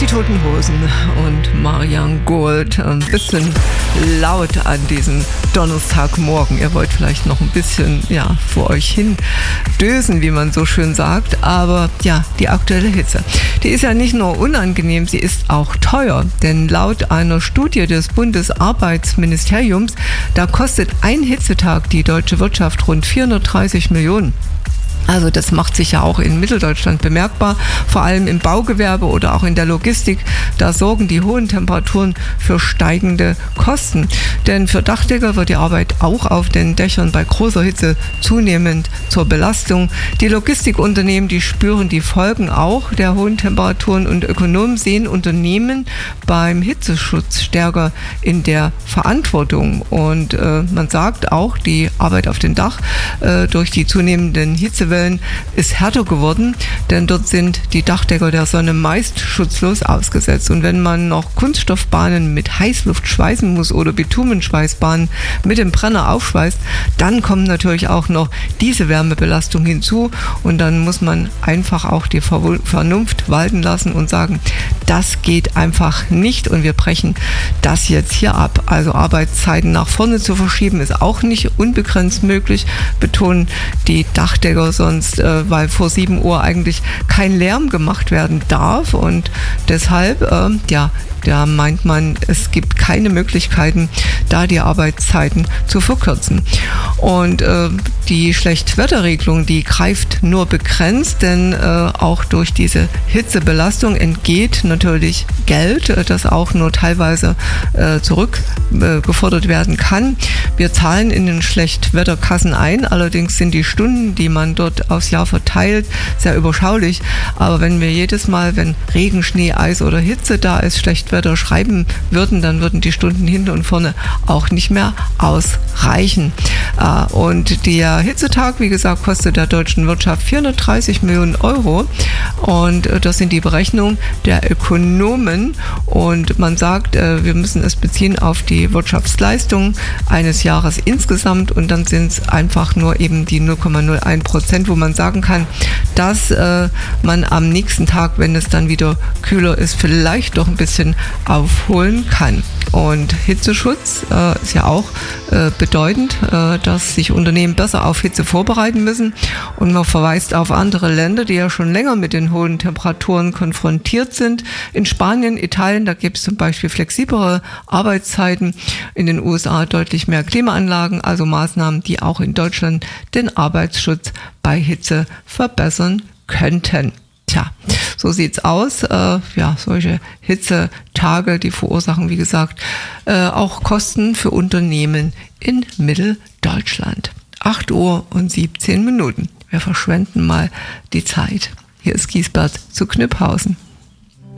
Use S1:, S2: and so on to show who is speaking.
S1: Toten Hosen und Marianne Gold. Ein bisschen laut an diesem Donnerstagmorgen. Ihr wollt vielleicht noch ein bisschen vor euch hin dösen, wie man so schön sagt. Aber ja, die aktuelle Hitze, die ist ja nicht nur unangenehm, sie ist auch teuer. Denn laut einer Studie des Bundesarbeitsministeriums, da kostet ein Hitzetag die deutsche Wirtschaft rund 430 Millionen. Also das macht sich ja auch in Mitteldeutschland bemerkbar, vor allem im Baugewerbe oder auch in der Logistik. Da sorgen die hohen Temperaturen für steigende Kosten. Denn für Dachdecker wird die Arbeit auch auf den Dächern bei großer Hitze zunehmend zur Belastung. Die Logistikunternehmen, die spüren die Folgen auch der hohen Temperaturen, und Ökonomen sehen Unternehmen beim Hitzeschutz stärker in der Verantwortung. Und man sagt auch, die Arbeit auf dem Dach durch die zunehmenden Hitzewellen ist härter geworden, denn dort sind die Dachdecker der Sonne meist schutzlos ausgesetzt. Und wenn man noch Kunststoffbahnen mit Heißluft schweißen muss oder Bitumenschweißbahnen mit dem Brenner aufschweißt, dann kommt natürlich auch noch diese Wärmebelastung hinzu, und dann muss man einfach auch die Vernunft walten lassen und sagen, das geht einfach nicht und wir brechen das jetzt hier ab. Also Arbeitszeiten nach vorne zu verschieben ist auch nicht unbegrenzt möglich, betonen die Dachdecker, sonst, weil vor 7 Uhr eigentlich kein Lärm gemacht werden darf, und deshalb, da meint man, es gibt keine Möglichkeiten, da die Arbeitszeiten zu verkürzen. Und die Schlechtwetterregelung, die greift nur begrenzt, denn auch durch diese Hitzebelastung entgeht natürlich Geld, das auch nur teilweise zurückgefordert werden kann. Wir zahlen in den Schlechtwetterkassen ein, allerdings sind die Stunden, die man dort aufs Jahr verteilt, sehr überschaulich. Aber wenn wir jedes Mal, wenn Regen, Schnee, Eis oder Hitze da ist, Schlechtwetter schreiben würden, dann würden die Stunden hinten und vorne auch nicht mehr ausreichen. Und der Hitzetag, wie gesagt, kostet der deutschen Wirtschaft 430 Millionen Euro. Und das sind die Berechnungen der Ökonomen. Und man sagt, wir müssen es beziehen auf die Wirtschaftsleistung eines Jahres insgesamt. Und dann sind es einfach nur eben die 0,01%, wo man sagen kann, dass man am nächsten Tag, wenn es dann wieder kühler ist, vielleicht doch ein bisschen aufholen kann. Und Hitzeschutz ist ja auch bedeutend, dass sich Unternehmen besser auf Hitze vorbereiten müssen. Und man verweist auf andere Länder, die ja schon länger mit den hohen Temperaturen konfrontiert sind. In Spanien, Italien, da gibt es zum Beispiel flexiblere Arbeitszeiten. In den USA deutlich mehr Klimaanlagen, also Maßnahmen, die auch in Deutschland den Arbeitsschutz bei Hitze verbessern könnten. Tja, so sieht's aus. Solche Hitzetage, die verursachen, wie gesagt, auch Kosten für Unternehmen in Mitteldeutschland. 8:17 Uhr. Wir verschwenden mal die Zeit. Hier ist Giesbert zu Knüpphausen.